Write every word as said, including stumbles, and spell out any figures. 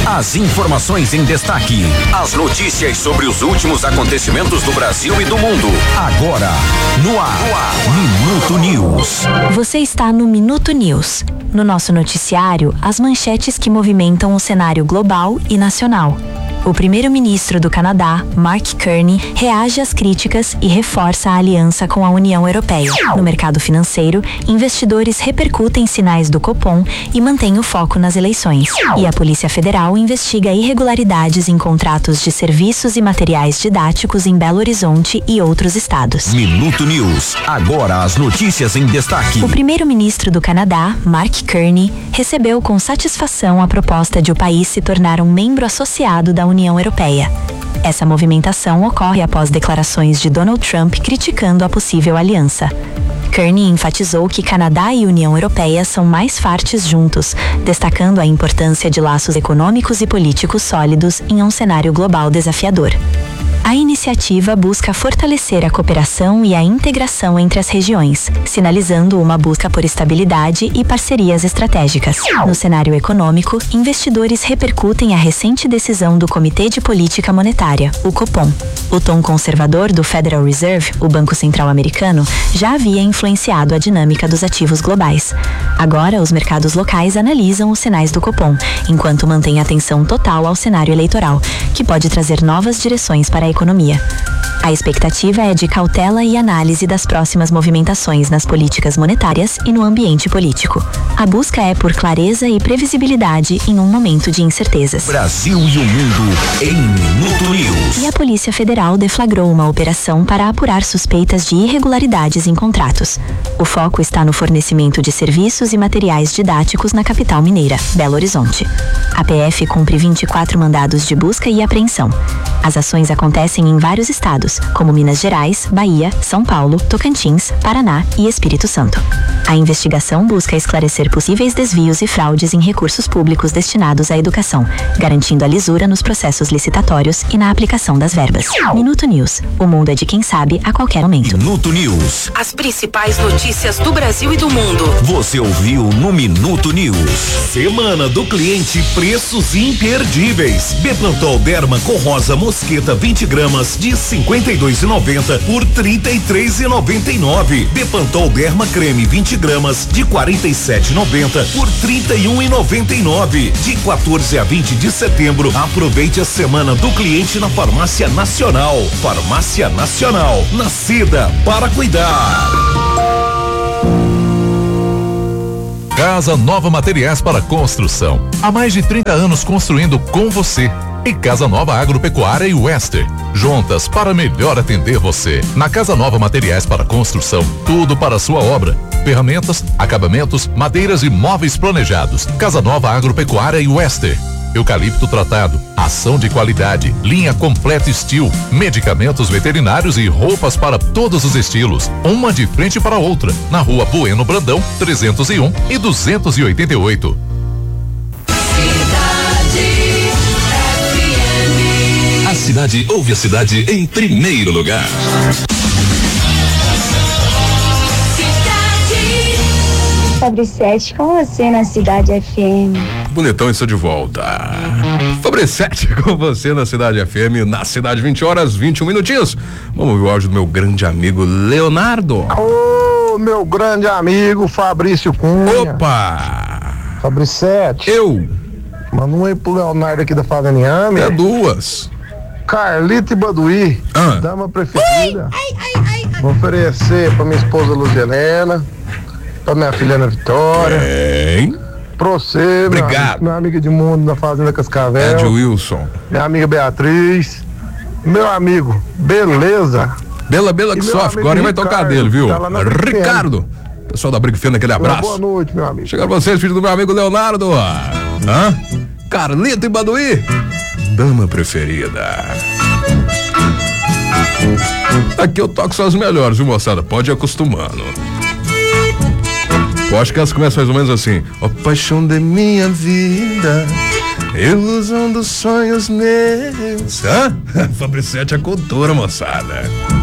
As informações em destaque. As notícias sobre os últimos acontecimentos do Brasil e do mundo. Agora, no ar. No ar. Minuto News. Você está no Minuto News. No nosso noticiário, as manchetes que movimentam o cenário global e nacional. O primeiro-ministro do Canadá, Mark Carney, reage às críticas e reforça a aliança com a União Europeia. No mercado financeiro, investidores repercutem sinais do Copom e mantêm o foco nas eleições. E a Polícia Federal investiga irregularidades em contratos de serviços e materiais didáticos em Belo Horizonte e outros estados. Minuto News. Agora as notícias em destaque. O primeiro-ministro do Canadá, Mark Carney, recebeu com satisfação a proposta de o país se tornar um membro associado da União Europeia. Essa movimentação ocorre após declarações de Donald Trump criticando a possível aliança. Carney enfatizou que Canadá e União Europeia são mais fortes juntos, destacando a importância de laços econômicos e políticos sólidos em um cenário global desafiador. A iniciativa busca fortalecer a cooperação e a integração entre as regiões, sinalizando uma busca por estabilidade e parcerias estratégicas. No cenário econômico, investidores repercutem a recente decisão do Comitê de Política Monetária, o Copom. O tom conservador do Federal Reserve, o Banco Central Americano, já havia influenciado a dinâmica dos ativos globais. Agora, os mercados locais analisam os sinais do Copom, enquanto mantém atenção total ao cenário eleitoral, que pode trazer novas direções para a economia. A expectativa é de cautela e análise das próximas movimentações nas políticas monetárias e no ambiente político. A busca é por clareza e previsibilidade em um momento de incertezas. Brasil e o mundo em Minuto News. E a Polícia Federal deflagrou uma operação para apurar suspeitas de irregularidades em contratos. O foco está no fornecimento de serviços e materiais didáticos na capital mineira, Belo Horizonte. A P F cumpre vinte e quatro mandados de busca e apreensão. As ações acontecem em vários estados, como Minas Gerais, Bahia, São Paulo, Tocantins, Paraná e Espírito Santo. A investigação busca esclarecer possíveis desvios e fraudes em recursos públicos destinados à educação, garantindo a lisura nos processos licitatórios e na aplicação das verbas. Minuto News. O mundo é de quem sabe a qualquer momento. Minuto News. As principais notícias do Brasil e do mundo. Você ouviu no Minuto News. Semana do cliente, preços imperdíveis. Bepantol Derma com rosa mosqueta vinte gramas de cinquenta e dois e noventa por trinta e três e noventa e nove. Bepantol Derma creme vinte gramas de quarenta e sete e noventa por trinta e um e noventa e nove. De quatorze a vinte de setembro, aproveite a semana do cliente na Farmácia Nacional. Farmácia Nacional, nascida para cuidar. Casa Nova Materiais para Construção. Há mais de trinta anos construindo com você. E Casa Nova Agropecuária e Wester, juntas para melhor atender você. Na Casa Nova Materiais para Construção, tudo para a sua obra. Ferramentas, acabamentos, madeiras e móveis planejados. Casa Nova Agropecuária e Wester. Eucalipto tratado, ação de qualidade, linha completa Steel, medicamentos veterinários e roupas para todos os estilos. Uma de frente para a outra, na Rua Bueno Brandão, trezentos e um e duzentos e oitenta e oito. A cidade ouve a cidade em primeiro lugar. Fabricete, com você na Cidade F M. Bonitão, estou de volta. Fabricete com você na Cidade F M, na Cidade, vinte horas, vinte e um minutinhos. Vamos ouvir o áudio do meu grande amigo Leonardo. Ô, oh, meu grande amigo Fabrício Cunha. Opa! Fabricete. Eu. Manda um aí pro Leonardo aqui da Fazenda Inhame. É duas. Carlito e Baduí, ah. dama preferida. Ai, ai, ai, ai. Vou oferecer pra minha esposa Luz Helena, pra minha filha Ana Vitória. Bem. Pra você, obrigado. Minha amiga de mundo da Fazenda Cascavel. Ed Wilson. Minha amiga Beatriz. Meu amigo, beleza? Bela, Bela que sofre, agora vai tocar dele, viu? Tá Ricardo. Pessoal da Briga Fena, aquele abraço. Boa noite, meu amigo. Chegaram vocês, filho do meu amigo Leonardo. Hã? Carlito e Baduí. Dama preferida. Aqui eu toco só as melhores, viu, moçada? Pode ir acostumando. Eu acho que elas começam mais ou menos assim. Ó, paixão de minha vida, ilusão dos sonhos meus. Hã? Fabricete é cultura, moçada.